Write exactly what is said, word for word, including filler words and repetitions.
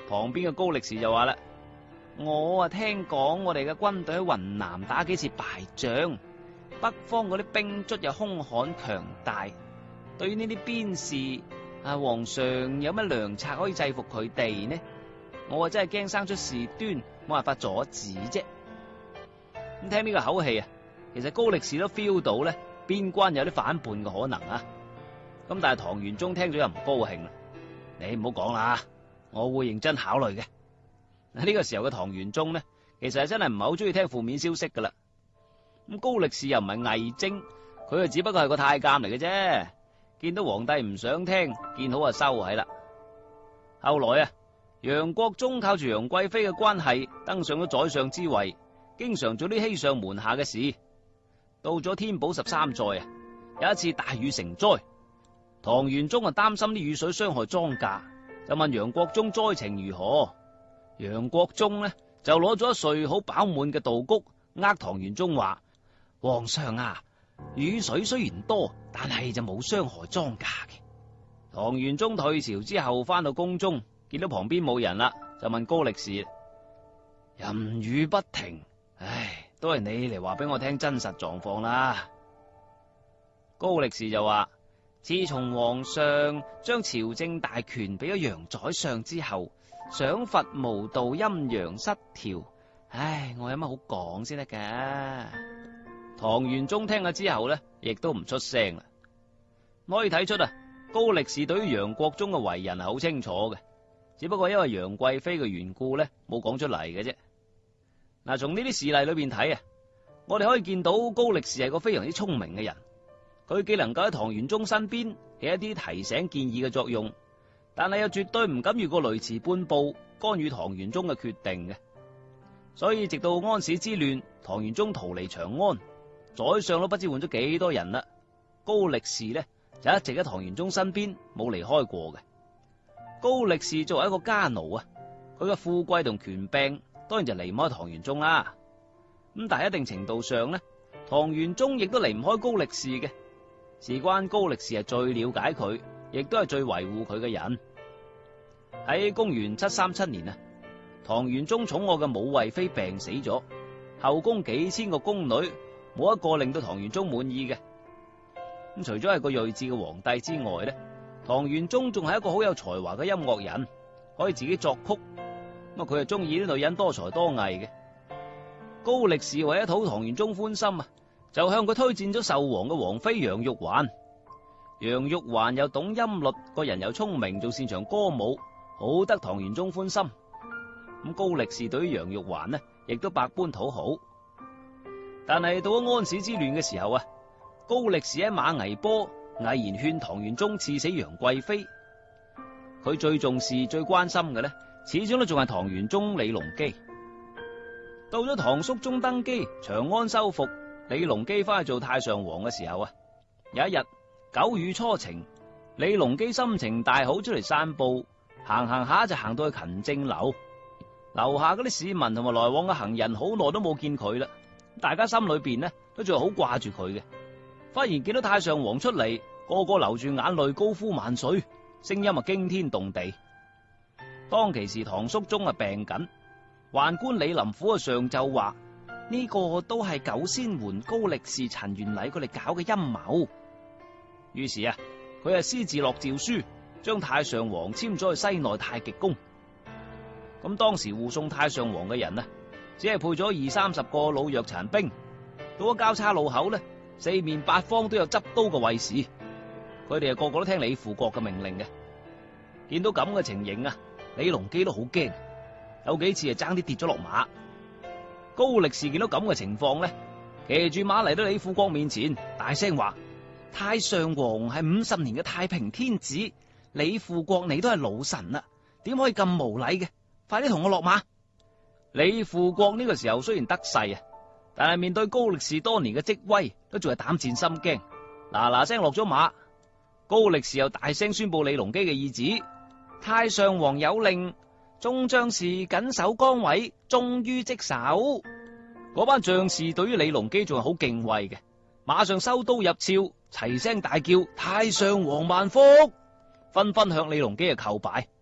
旁邊嘅高力士就話啦：我啊聽講我哋嘅軍隊喺雲南打幾次敗仗，北方嗰啲兵卒又兇悍強大，對於呢啲邊事啊，皇上有乜良策可以制服佢哋呢？我啊真係驚生出事端，冇辦法阻止啫。咁聽呢個口氣啊，其實高力士都 feel 到咧，邊關有啲反叛嘅可能啊。咁但係唐玄宗聽咗又唔高興啦，你唔好講啦，我會認真考慮嘅。呢個時候嘅唐玄宗呢，其實係真係唔係好中意聽負面消息噶啦。咁高力士又唔係偽精，佢啊只不過係個太監嚟嘅啫。見到皇帝唔想聽，見好就收喺啦。後來啊，楊國忠靠住楊貴妃嘅關係登上咗宰相之位，經常做啲欺上瞞下嘅事。到咗天寶十三載啊，有一次大雨成災，唐玄宗啊擔心啲雨水傷害莊稼，就問楊國忠災情如何。楊國忠呢就攞咗一穗好飽滿嘅稻谷，呃唐玄宗話：皇上啊，雨水雖然多，但係就冇傷害莊稼嘅。唐玄宗退朝之後翻到宮中，見到旁邊冇人啦，就問高力士：淫雨不停，唉，都係你嚟話俾我聽真實狀況啦。高力士就話：自從皇上將朝政大權俾咗楊宰相之後，賞罰無道，陰陽失調，唉，我有乜好講先得噶？唐玄宗聽咗之後呢，亦都唔出聲啦。可以睇出啊，高力士對於楊國忠嘅為人係好清楚嘅，只不過因為楊貴妃嘅緣故呢，冇講出嚟嘅啫。嗱，從呢啲事例裏邊睇啊，我哋可以見到高力士係個非常之聰明嘅人，佢既能夠喺唐玄宗身邊起一啲提醒建議嘅作用，但係又絕對唔敢越過雷池半步干預唐玄宗嘅決定嘅。所以直到安史之亂，唐玄宗逃離長安，宰相都不知換咗幾多人啦，高力士呢就一直喺唐玄宗身邊冇離開過嘅。高力士作為一個家奴啊，佢嘅富貴同權柄當然就離唔開唐玄宗啦。咁但係一定程度上呢，唐玄宗亦都離唔開高力士嘅，事關高力士係最了解佢，亦都係最維護佢嘅人。喺公元七三七年啊，唐玄宗寵愛嘅武惠妃病死咗，後宮幾千個宮女冇一個令到唐玄宗滿意嘅。咁除咗係個睿智嘅皇帝之外呢，唐玄宗仲係一個好有才華嘅音樂人，可以自己作曲。咁啊，佢係中意啲女人多才多藝嘅。高力士為咗討唐玄宗歡心啊，就向佢推薦咗壽王嘅王妃楊玉環。楊玉環又懂音律，個人又聰明，仲擅長歌舞，好得唐玄宗歡心。咁高力士對於楊玉環呢，亦都百般討好。但係到咗安史之亂嘅時候啊，高力士喺馬嵬坡毅然勸唐玄宗賜死楊貴妃。佢最重視、最關心嘅呢，始終都仲係唐玄宗李隆基。到咗唐肅宗登基，長安收復，李隆基翻去做太上皇嘅時候啊，有一日九雨初晴，李隆基心情大好，出嚟散步，行行下就行到去勤政樓，樓下嗰啲市民同埋來往嘅行人好耐都冇見佢啦，大家心裏邊呢都仲係好掛住佢嘅。忽然見到太上皇出嚟，個個流住眼淚，高呼萬歲，聲音啊驚天動地。當其時唐肅宗啊病緊，宦官李林甫啊上奏話呢個都係九仙援高力士陳元禮佢哋搞嘅陰謀。於是啊，佢啊私自落詔書，將太上皇簽咗去西內太極宮。咁當時護送太上皇嘅人啊，只係配咗二三十個老弱殘兵。到咗交叉路口呢，四面八方都有執刀嘅衛士，佢哋啊個個都聽李輔國嘅命令嘅。見到咁嘅情形啊，李隆基都好驚，有幾次啊爭啲跌咗落馬。高力士見到咁嘅情況呢，騎住馬嚟到李輔國面前，大聲話：太上皇係五十年嘅太平天子，李輔國你都係老臣啦，點可以咁無禮嘅？快啲同我落馬！李輔國呢個時候雖然得勢啊，但係面對高力士多年嘅職威，都仲係膽戰心驚，嗱嗱聲落咗馬。高力士又大聲宣布李隆基嘅意旨：太上皇有令，眾將士謹守崗位，忠於職守。嗰班將士對於李隆基仲係好敬畏嘅，馬上收刀入鞘，齊聲大叫：太上皇萬福！紛紛向李隆基嘅叩拜。